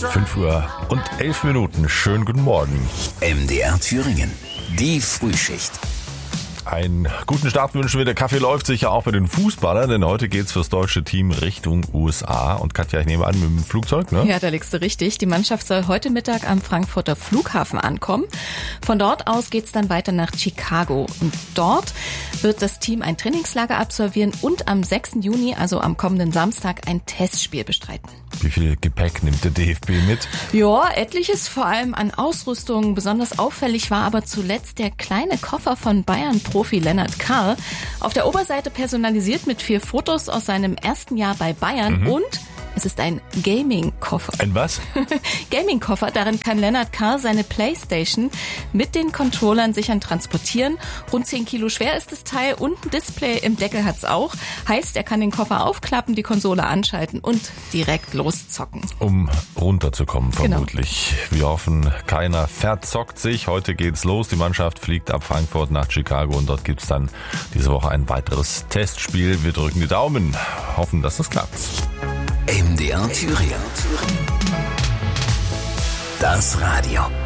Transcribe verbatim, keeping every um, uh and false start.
fünf Uhr und elf Minuten. Schönen guten Morgen. M D R Thüringen. Die Frühschicht. Einen guten Start wünschen wir. Der Kaffee läuft sicher auch bei den Fußballern, denn heute geht's fürs deutsche Team Richtung U S A. Und Katja, ich nehme an, mit dem Flugzeug, ne? Ja, da liegst du richtig. Die Mannschaft soll heute Mittag am Frankfurter Flughafen ankommen. Von dort aus geht's dann weiter nach Chicago. Und dort wird das Team ein Trainingslager absolvieren und am sechsten Juni, also am kommenden Samstag, ein Testspiel bestreiten. Wie viel Gepäck nimmt der D F B mit? Ja, etliches, vor allem an Ausrüstung. Besonders auffällig war aber zuletzt der kleine Koffer von Bayern-Profi Lennart Karl. Auf der Oberseite personalisiert mit vier Fotos aus seinem ersten Jahr bei Bayern mhm. und es ist ein Gaming-Koffer. Ein was? Gaming-Koffer, darin kann Lennart Karl seine Playstation mit den Controllern sichern transportieren. Rund zehn Kilo schwer ist das Teil und ein Display im Deckel hat's auch. Heißt, er kann den Koffer aufklappen, die Konsole anschalten und direkt loszocken. Um runterzukommen vermutlich. Genau. Wir hoffen, keiner verzockt sich. Heute geht's los. Die Mannschaft fliegt ab Frankfurt nach Chicago und dort gibt's dann diese Woche ein weiteres Testspiel. Wir drücken die Daumen, hoffen, dass es klappt. M D R Thüringen. Das Radio.